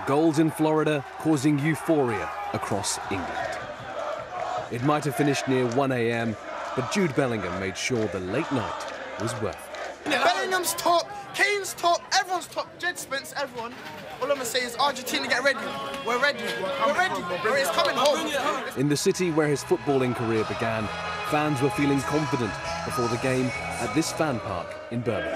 Goals in Florida causing euphoria across England. It might have finished near 1 a.m, but Jude Bellingham made sure the late night was worth it. Bellingham's top, Kane's top, everyone's top, Jed Spence, everyone. All I'm going to say is Argentina, get ready. We're ready. We're ready. It's coming home. In the city where his footballing career began, fans were feeling confident before the game at this fan park in Birmingham.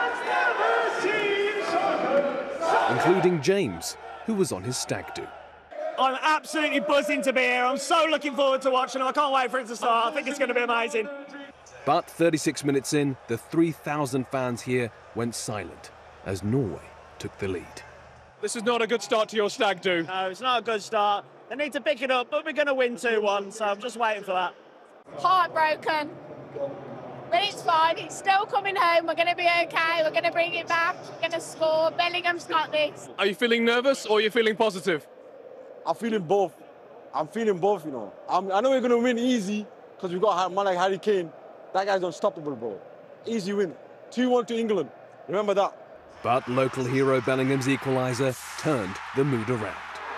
Including James, who was on his stag do. I'm absolutely buzzing to be here. I'm so looking forward to watching it. I can't wait for it to start. I think it's going to be amazing. But 36 minutes in, the 3,000 fans here went silent as Norway took the lead. This is not a good start to your stag do. No, it's not a good start. They need to pick it up, but we're going to win 2-1, so I'm just waiting for that. Heartbroken, but it's fine. It's still coming home. We're going to be okay. We're going to bring it back. We're going to score. Bellingham's got this. Are you feeling nervous or are you feeling positive? I'm feeling both. I'm feeling both, you know. I know we're going to win easy because we've got a man like Harry Kane. That guy's unstoppable, bro. Easy win. 2-1 to England. Remember that. But local hero Bellingham's equaliser turned the mood around.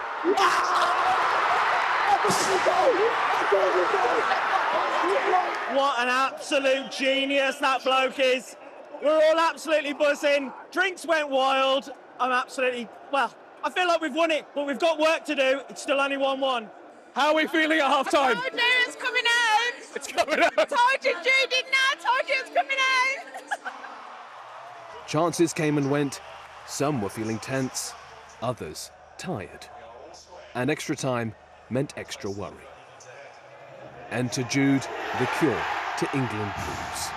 What an absolute genius that bloke is. We're all absolutely buzzing. Drinks went wild. I'm absolutely, well, I feel like we've won it, but we've got work to do. It's still only 1-1. How are we feeling at half-time? I told you it's coming out. It's coming out. I told you, Jude, didn't I? I told you it's coming out. Chances came and went. Some were feeling tense, others tired. And extra time meant extra worry. Enter Jude, the cure to England blues.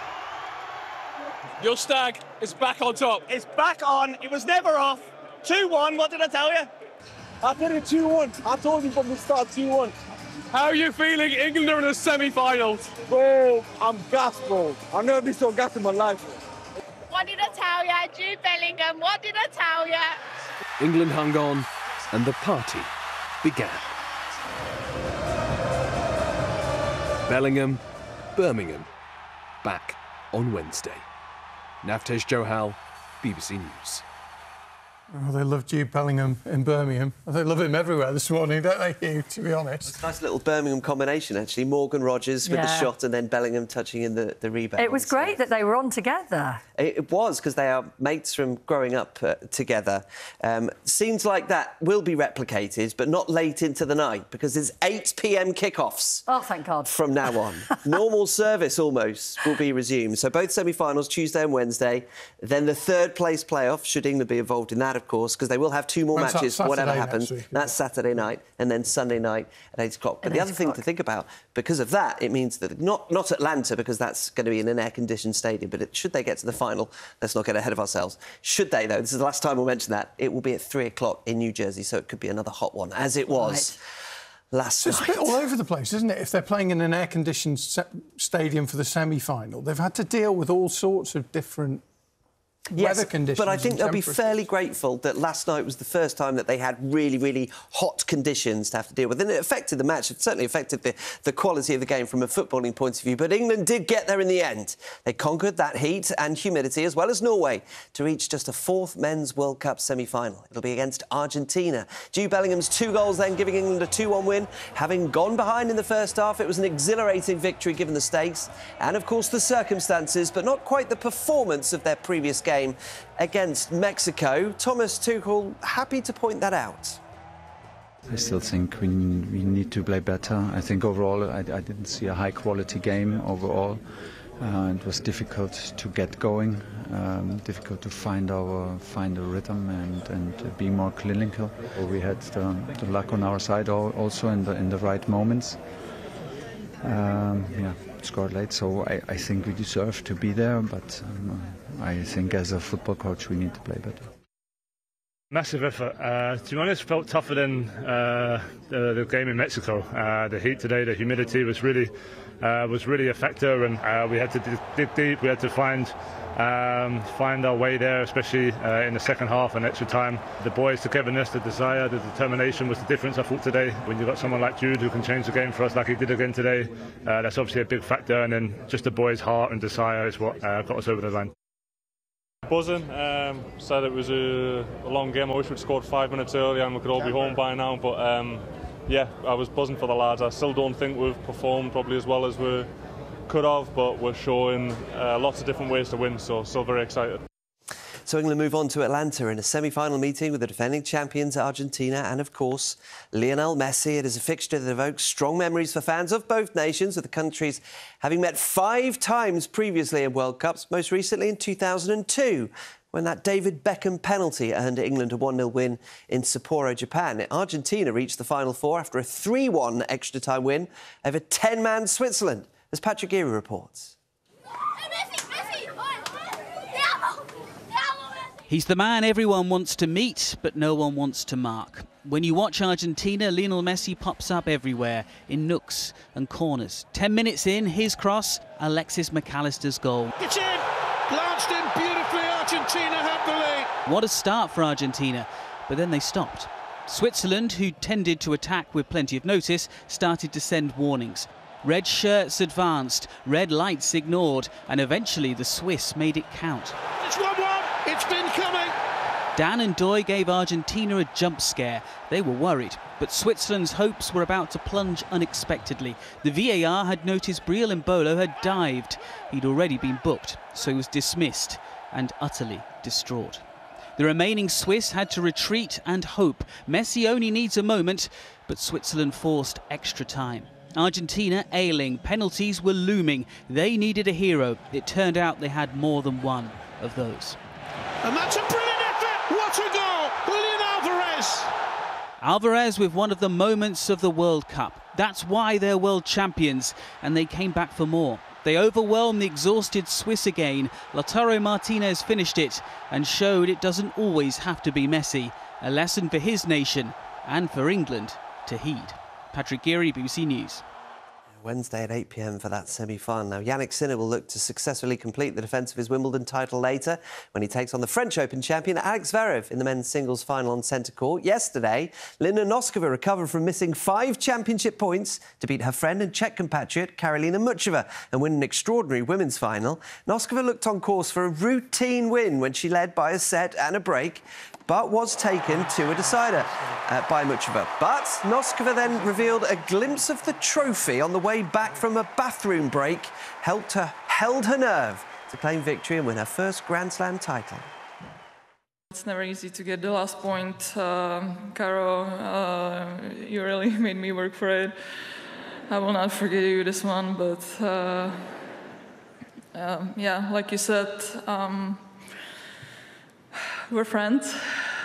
Your stag is back on top. It's back on. It was never off. 2-1, what did I tell you? I said it 2-1. I told you from the start 2-1. How are you feeling? England are in the semi-finals. Bro, I'm gassed, bro. I've never been so gassed in my life. What did I tell you, Jude Bellingham? What did I tell you? England hung on and the party began. Bellingham, Birmingham, back on Wednesday. Navtesh Johal, BBC News. Oh, they love Jude Bellingham in Birmingham. They love him everywhere this morning, don't they, Hugh, to be honest? It's a nice little Birmingham combination, actually. Morgan Rogers with the shot and then Bellingham touching in the rebound. It was great that they were on together. It was, because they are mates from growing up together. Scenes like that will be replicated, but not late into the night, because there's 8 p.m. kickoffs. Oh, thank God. From now on. Normal service, almost, will be resumed. So both semi-finals, Tuesday and Wednesday. Then the third-place playoff, should England be involved in that, of course, because they will have 2 more matches, whatever happens. That's Saturday night, and then Sunday night at 8 o'clock. But the other thing to think about, because of that, it means that not Atlanta, because that's going to be in an air-conditioned stadium, but should they get to the final, let's not get ahead of ourselves. Should they, though, this is the last time we'll mention that, it will be at 3 o'clock in New Jersey, so it could be another hot one, as it was last night. It's a bit all over the place, isn't it? If they're playing in an air-conditioned stadium for the semi-final, they've had to deal with all sorts of different weather conditions. But I think they'll be fairly grateful that last night was the first time that they had really, really hot conditions to have to deal with. And it affected the match. It certainly affected the quality of the game from a footballing point of view. But England did get there in the end. They conquered that heat and humidity, as well as Norway, to reach just a 4th Men's World Cup semi-final. It'll be against Argentina. Jude Bellingham's 2 goals then, giving England a 2-1 win. Having gone behind in the first half, it was an exhilarating victory given the stakes and, of course, the circumstances, but not quite the performance of their previous game against Mexico. Thomas Tuchel happy to point that out. I still think we need to play better. I think overall I didn't see a high-quality game overall. It was difficult to get going, difficult to find a rhythm and be more clinical. We had the luck on our side also in the right moments. Scored late, so I think we deserve to be there, but I think as a football coach we need to play better. Massive effort. To be honest, felt tougher than the game in Mexico. The heat today, the humidity was really a factor, and we had to dig deep. We had to find our way there, especially in the second half and extra time. The boys' togetherness, the desire, the determination was the difference, I thought, today. When you've got someone like Jude who can change the game for us like he did again today, that's obviously a big factor, and then just the boys' heart and desire is what got us over the line. Buzzing. Said it was a long game. I wish we'd scored 5 minutes earlier and we could all be home by now. But yeah, I was buzzing for the lads. I still don't think we've performed probably as well as we could have, but we're showing lots of different ways to win, so still very excited. So England move on to Atlanta in a semi-final meeting with the defending champions Argentina and, of course, Lionel Messi. It is a fixture that evokes strong memories for fans of both nations, with the countries having met 5 times previously in World Cups, most recently in 2002, when that David Beckham penalty earned England a 1-0 win in Sapporo, Japan. Argentina reached the Final Four after a 3-1 extra-time win over 10-man Switzerland, as Patrick Geary reports. He's the man everyone wants to meet, but no one wants to mark. When you watch Argentina, Lionel Messi pops up everywhere, in nooks and corners. 10 minutes in, his cross, Alexis McAllister's goal. It's in! Launched in beautifully, Argentina have the lead. What a start for Argentina, but then they stopped. Switzerland, who tended to attack with plenty of notice, started to send warnings. Red shirts advanced, red lights ignored, and eventually the Swiss made it count. It's 1-1! It's been coming! Dan and Doy gave Argentina a jump scare. They were worried, but Switzerland's hopes were about to plunge unexpectedly. The VAR had noticed Breel Embolo had dived. He'd already been booked, so he was dismissed and utterly distraught. The remaining Swiss had to retreat and hope. Messi only needs a moment, but Switzerland forced extra time. Argentina ailing, penalties were looming. They needed a hero. It turned out they had more than one of those. And that's a brilliant effort! What a goal! Julian Alvarez! Alvarez with one of the moments of the World Cup. That's why they're world champions, and they came back for more. They overwhelmed the exhausted Swiss again. Lautaro Martinez finished it and showed it doesn't always have to be Messi. A lesson for his nation and for England to heed. Patrick Geary, BBC News. Wednesday at 8 p.m. for that semi-final. Now, Yannick Sinner will look to successfully complete the defence of his Wimbledon title later when he takes on the French Open champion Alex Zverev in the men's singles final on centre court. Yesterday, Linda Noskova recovered from missing 5 championship points to beat her friend and Czech compatriot Karolina Muchova and win an extraordinary women's final. Noskova looked on course for a routine win when she led by a set and a break, but was taken to a decider by Muchova. But Noskova then revealed a glimpse of the trophy on the way back from a bathroom break, held her nerve to claim victory and win her first Grand Slam title. It's never easy to get the last point. Caro, you really made me work for it. I will not forget you this one, but yeah, like you said, we're friends.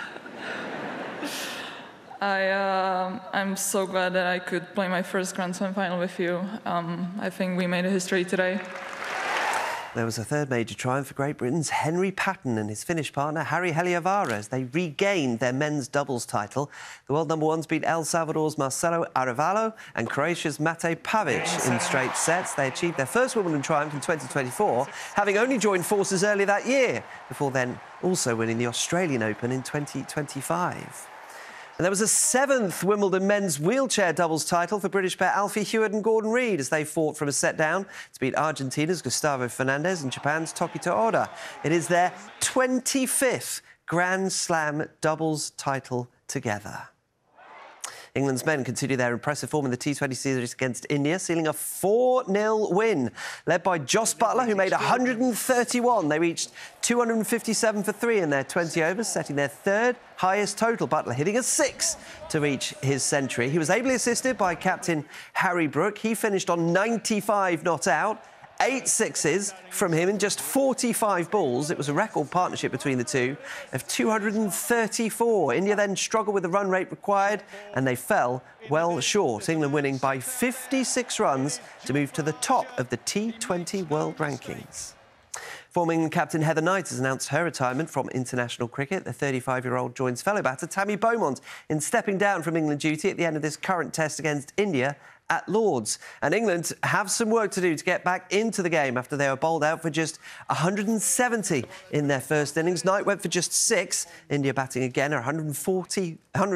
I'm so glad that I could play my first Grand Slam final with you. I think we made a history today. There was a third major triumph for Great Britain's Henry Patton and his Finnish partner Harri Heliövaara as they regained their men's doubles title. The world number ones beat El Salvador's Marcelo Arevalo and Croatia's Mate Pavic in straight sets. They achieved their first Wimbledon triumph in 2024, having only joined forces earlier that year, before then also winning the Australian Open in 2025. And there was a 7th Wimbledon men's wheelchair doubles title for British pair Alfie Heward and Gordon Reid as they fought from a set down to beat Argentina's Gustavo Fernandez and Japan's Tokito Oda. It is their 25th Grand Slam doubles title together. England's men continue their impressive form in the T20 series against India, sealing a 4-0 win. Led by Jos Buttler, who made 131. They reached 257 for 3 in their 20 overs, setting their 3rd highest total. Buttler hitting a 6 to reach his century. He was ably assisted by captain Harry Brook. He finished on 95 not out. 8 sixes from him in just 45 balls. It was a record partnership between the two of 234. India then struggled with the run rate required and they fell well short. England winning by 56 runs to move to the top of the T20 world rankings. Former England captain Heather Knight has announced her retirement from international cricket. The 35-year-old joins fellow batter Tammy Beaumont in stepping down from England duty at the end of this current test against India at Lord's. And England have some work to do to get back into the game after they were bowled out for just 170 in their first innings. Knight went for just 6. India batting again,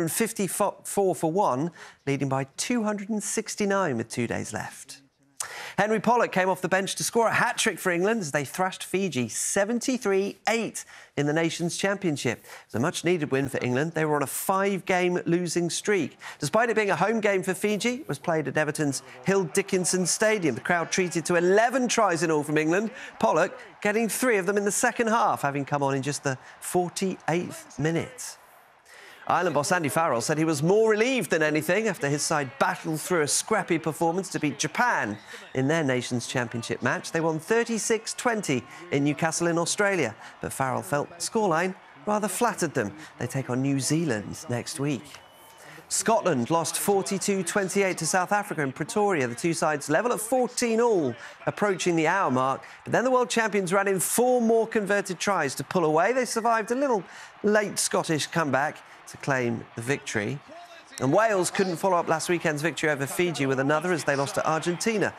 154 for 1, leading by 269 with 2 days left. Henry Pollock came off the bench to score a hat-trick for England as they thrashed Fiji 73-8 in the Nations Championship. It was a much-needed win for England. They were on a 5-game losing streak. Despite it being a home game for Fiji, it was played at Everton's Hill Dickinson Stadium. The crowd treated to 11 tries in all from England, Pollock getting 3 of them in the second half, having come on in just the 48th minute. Ireland boss Andy Farrell said he was more relieved than anything after his side battled through a scrappy performance to beat Japan in their Nations Championship match. They won 36-20 in Newcastle in Australia, but Farrell felt the scoreline rather flattered them. They take on New Zealand next week. Scotland lost 42-28 to South Africa in Pretoria. The two sides level at 14-all, approaching the hour mark. But then the world champions ran in 4 more converted tries to pull away. They survived a little late Scottish comeback to claim the victory. And Wales couldn't follow up last weekend's victory over Fiji with another as they lost to Argentina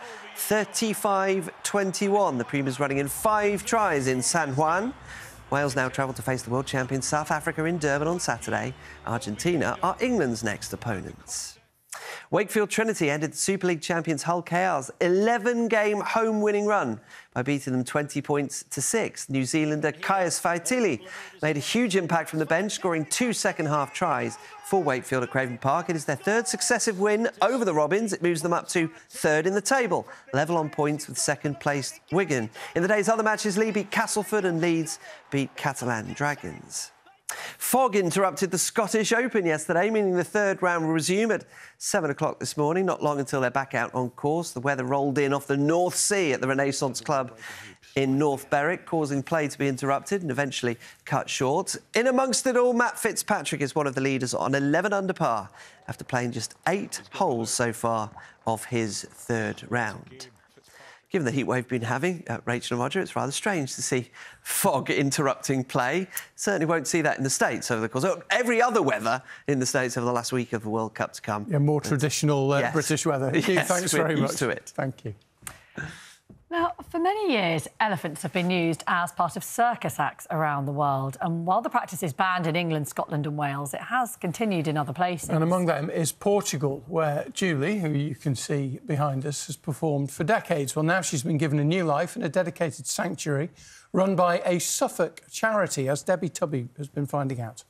35-21. The Premiers running in 5 tries in San Juan. Wales now travel to face the world champions South Africa in Durban on Saturday. Argentina are England's next opponents. Wakefield Trinity ended the Super League champions Hull KR's 11-game home-winning run by beating them 20-6. New Zealander Kaius Faitili made a huge impact from the bench, scoring 2 second-half tries for Wakefield at Craven Park. It is their 3rd successive win over the Robins. It moves them up to 3rd in the table, level on points with second-placed Wigan. In the day's other matches, Lee beat Castleford and Leeds beat Catalan Dragons. Fog interrupted the Scottish Open yesterday, meaning the 3rd round will resume at 7 o'clock this morning, not long until they're back out on course. The weather rolled in off the North Sea at the Renaissance Club in North Berwick, causing play to be interrupted and eventually cut short. In amongst it all, Matt Fitzpatrick is one of the leaders on 11 under par after playing just 8 holes so far of his 3rd round. Given the heat we've been having, Rachel and Roger, it's rather strange to see fog interrupting play. Certainly won't see that in the States over the course of every other weather in the States over the last week of the World Cup to come. Yeah, more traditional yes. British weather. Yes, thanks very much. Used to it. Thank you. Now, for many years, elephants have been used as part of circus acts around the world. And while the practice is banned in England, Scotland and Wales, it has continued in other places. And among them is Portugal, where Julie, who you can see behind us, has performed for decades. Well, now she's been given a new life in a dedicated sanctuary run by a Suffolk charity, as Debbie Tubby has been finding out.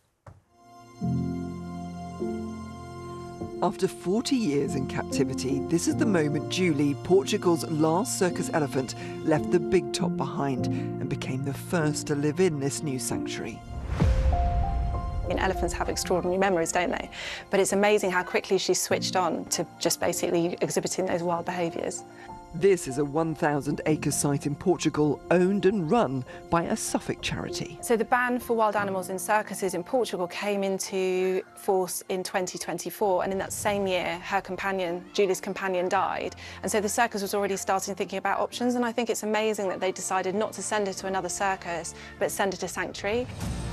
After 40 years in captivity, this is the moment Julie, Portugal's last circus elephant, left the big top behind and became the first to live in this new sanctuary. And elephants have extraordinary memories, don't they? But it's amazing how quickly she switched on to just basically exhibiting those wild behaviours. This is a 1,000-acre site in Portugal, owned and run by a Suffolk charity. So the ban for wild animals in circuses in Portugal came into force in 2024, and in that same year, her companion, Julie's companion, died. And so the circus was already starting thinking about options, and I think it's amazing that they decided not to send her to another circus, but send her to sanctuary.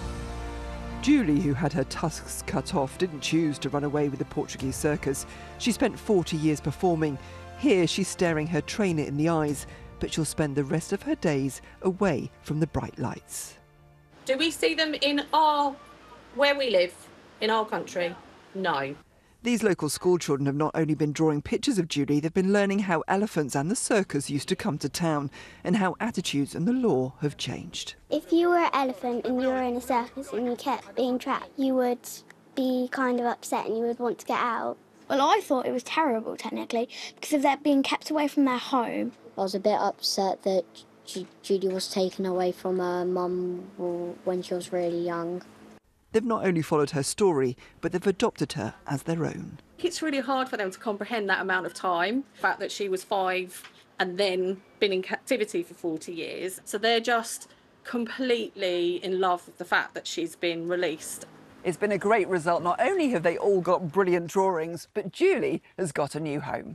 Julie, who had her tusks cut off, didn't choose to run away with the Portuguese circus. She spent 40 years performing. Here, she's staring her trainer in the eyes, but she'll spend the rest of her days away from the bright lights. Do we see them in where we live, in our country? No. These local school children have not only been drawing pictures of Julie, they've been learning how elephants and the circus used to come to town and how attitudes and the law have changed. If you were an elephant and you were in a circus and you kept being trapped, you would be kind of upset and you would want to get out. Well, I thought it was terrible, technically, because of that being kept away from their home. I was a bit upset that Julie was taken away from her mum when she was really young. They've not only followed her story, but they've adopted her as their own. It's really hard for them to comprehend that amount of time, the fact that she was 5 and then been in captivity for 40 years. So they're just completely in love with the fact that she's been released. It's been a great result. Not only have they all got brilliant drawings, but Julie has got a new home.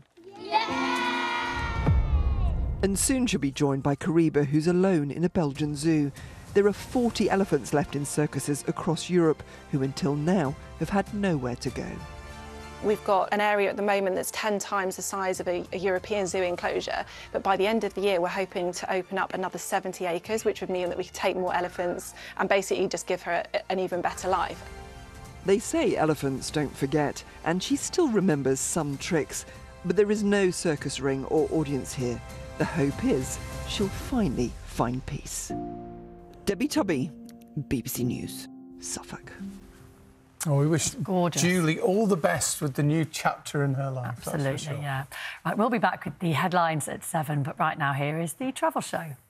Yeah! And soon she'll be joined by Kariba, who's alone in a Belgian zoo. There are 40 elephants left in circuses across Europe who until now have had nowhere to go. We've got an area at the moment that's 10 times the size of a European zoo enclosure, but by the end of the year we're hoping to open up another 70 acres, which would mean that we could take more elephants and basically just give her an even better life. They say elephants don't forget, and she still remembers some tricks, But there is no circus ring or audience here. The hope is she'll finally find peace. Debbie Tubby, BBC News, Suffolk. Oh, we wish Gorgeous. Julie all the best with the new chapter in her life. Absolutely, that's for sure. yeah. Right, we'll be back with the headlines at 7, but right now here is the travel show.